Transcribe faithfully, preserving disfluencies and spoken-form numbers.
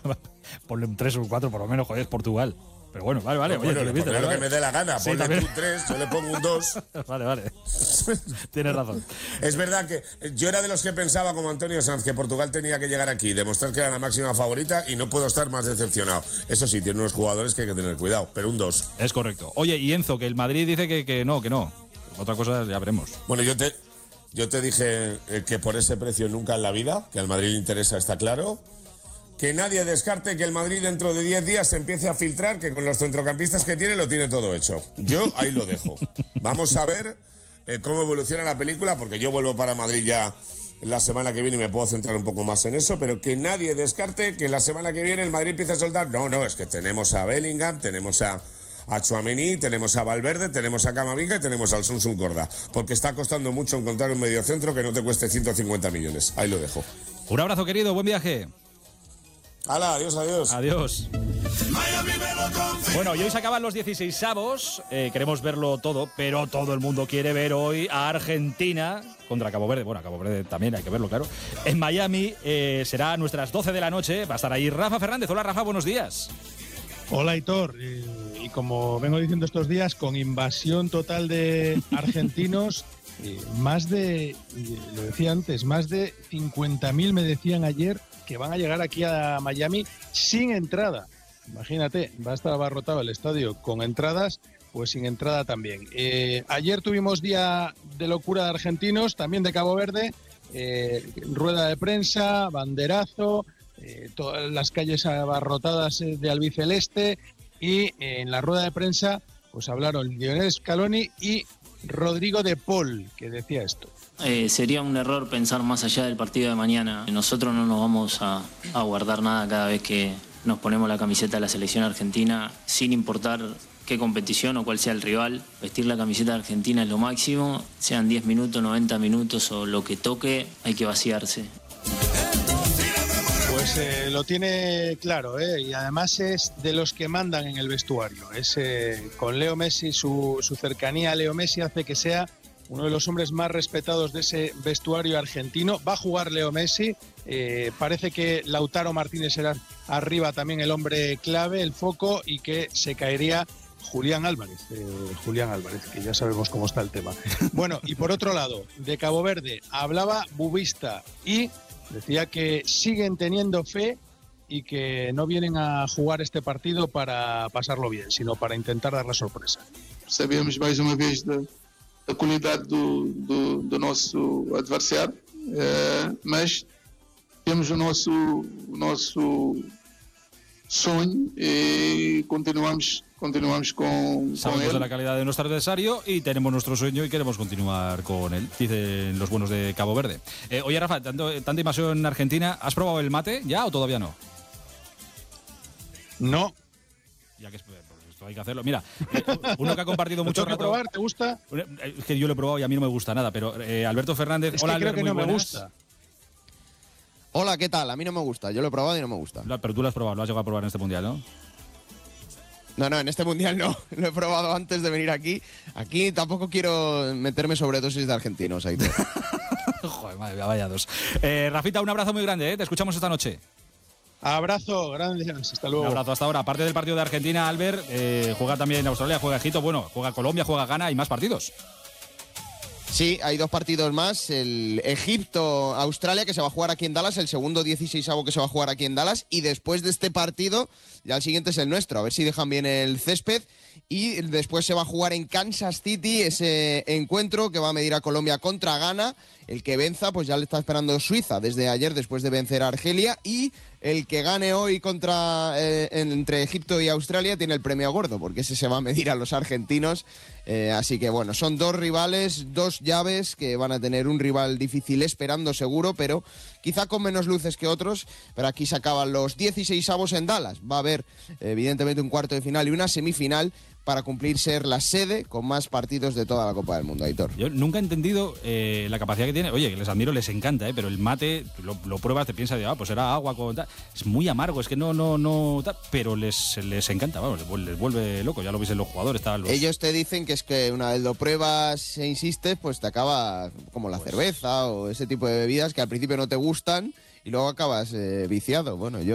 Ponle un tres o un cuatro por lo menos, joder, es Portugal. Pero bueno, vale, vale. No, bueno, le pondré lo que me dé la gana. Sí, Ponle tú un tres, yo le pongo un dos. Vale, vale. Tienes razón. Es verdad que yo era de los que pensaba, como Antonio Sanz, que Portugal tenía que llegar aquí, demostrar que era la máxima favorita y no puedo estar más decepcionado. Eso sí, tiene unos jugadores que hay que tener cuidado, pero un dos. Es correcto. Oye, y Enzo, que el Madrid dice que, que no, que no. Otra cosa ya veremos. Bueno, yo te, yo te dije eh, que por ese precio nunca en la vida, que al Madrid le interesa, está claro. Que nadie descarte que el Madrid dentro de diez días se empiece a filtrar, que con los centrocampistas que tiene lo tiene todo hecho. Yo ahí lo dejo. Vamos a ver eh, cómo evoluciona la película, porque yo vuelvo para Madrid ya la semana que viene y me puedo centrar un poco más en eso, pero que nadie descarte que la semana que viene el Madrid empiece a soltar. No, no, es que tenemos a Bellingham, tenemos a, a Tchouaméni, tenemos a Valverde, tenemos a Camavinga y tenemos al Sun Sun Corda, porque está costando mucho encontrar un mediocentro que no te cueste ciento cincuenta millones. Ahí lo dejo. Un abrazo, querido, buen viaje. ¡Hala, adiós, adiós! Adiós. Bueno, y hoy se acaban los dieciseisavos, eh, queremos verlo todo, pero todo el mundo quiere ver hoy a Argentina contra Cabo Verde. Bueno, a Cabo Verde también hay que verlo, claro. En Miami eh, será a nuestras doce de la noche, va a estar ahí Rafa Fernández. Hola, Rafa, buenos días. Hola, Aitor. Eh, y como vengo diciendo estos días, con invasión total de argentinos, eh, más de, lo decía antes, más de cincuenta mil me decían ayer que van a llegar aquí a Miami sin entrada. Imagínate, va a estar abarrotado el estadio con entradas, pues sin entrada también. Eh, ayer tuvimos día de locura de argentinos, también de Cabo Verde, eh, rueda de prensa, banderazo, eh, todas las calles abarrotadas de albiceleste, y eh, en la rueda de prensa pues hablaron Lionel Scaloni y Rodrigo de Paul, que decía esto. Eh, sería un error pensar más allá del partido de mañana. Nosotros no nos vamos a, a guardar nada cada vez que nos ponemos la camiseta de la selección argentina, sin importar qué competición o cuál sea el rival. Vestir la camiseta de Argentina es lo máximo, sean diez minutos, noventa minutos o lo que toque, hay que vaciarse. Pues eh, lo tiene claro, ¿eh? Y además es de los que mandan en el vestuario. Es, eh, con Leo Messi, su, su cercanía a Leo Messi hace que sea uno de los hombres más respetados de ese vestuario argentino. Va a jugar Leo Messi. Eh, parece que Lautaro Martínez será arriba también el hombre clave, el foco, y que se caería Julián Álvarez. Eh, Julián Álvarez, que ya sabemos cómo está el tema. Bueno, y por otro lado, de Cabo Verde hablaba Bubista y decía que siguen teniendo fe y que no vienen a jugar este partido para pasarlo bien, sino para intentar dar la sorpresa. Sabemos mais uma vez da, da qualidade do, do, do nosso adversário, eh, mas temos o nosso, o nosso sonho e continuamos, continuamos con, Sabemos con él. de la calidad de nuestro adversario y tenemos nuestro sueño y queremos continuar con él, dicen los buenos de Cabo Verde. Eh, oye, Rafa, tanto, tanta invasión en Argentina, ¿has probado el mate ya o todavía no? No. Ya que es, pues esto hay que hacerlo. Mira, eh, uno que ha compartido mucho rato. ¿Lo tengo que probar? ¿Te gusta? Es que yo lo he probado y a mí no me gusta nada, pero eh, Alberto Fernández... Es hola, que creo Albert, que no muy me buenas. gusta. Hola, ¿qué tal? A mí no me gusta. Yo lo he probado y no me gusta. No, pero tú lo has probado, lo has llegado a probar en este mundial, ¿no? No, no, en este mundial no. Lo he probado antes de venir aquí. Aquí tampoco quiero meterme sobredosis de argentinos. Ahí Joder, madre mía, vaya dos. Eh, Rafita, un abrazo muy grande, ¿eh? Te escuchamos esta noche. Abrazo, gracias, hasta luego. Un abrazo hasta ahora. Aparte del partido de Argentina, Albert, eh, juega también Australia, juega Egipto, bueno, juega Colombia, juega Ghana y más partidos. Sí, hay dos partidos más. El Egipto-Australia, que se va a jugar aquí en Dallas, el segundo dieciseisavo que se va a jugar aquí en Dallas, y después de este partido, ya el siguiente es el nuestro, a ver si dejan bien el césped, y después se va a jugar en Kansas City ese encuentro que va a medir a Colombia contra Ghana. El que venza, pues ya le está esperando Suiza desde ayer después de vencer a Argelia, y el que gane hoy contra eh, entre Egipto y Australia tiene el premio gordo, porque ese se va a medir a los argentinos. Eh, así que bueno, son dos rivales, dos llaves que van a tener un rival difícil esperando seguro, pero quizá con menos luces que otros. Pero aquí se acaban los dieciseisavos en Dallas. Va a haber evidentemente un cuarto de final y una semifinal para cumplir ser la sede con más partidos de toda la Copa del Mundo, Aitor. Yo nunca he entendido eh, la capacidad que tiene. Oye, que les admiro, les encanta, eh, pero el mate, lo, lo pruebas, te piensas de, ah, pues era agua con tal. Es muy amargo, es que no, no, no, tal, pero les, les encanta, vamos, les, les vuelve loco. Ya lo veis en los jugadores. Los... Ellos te dicen que es que una vez lo pruebas e insistes, pues te acaba como la pues... cerveza o ese tipo de bebidas que al principio no te gustan y luego acabas eh, viciado. Bueno, yo